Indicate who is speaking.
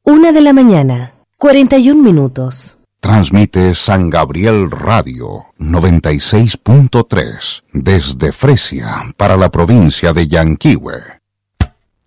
Speaker 1: 1:41 a.m.
Speaker 2: Transmite San Gabriel Radio 96.3 desde Fresia para la provincia de Yanquihue.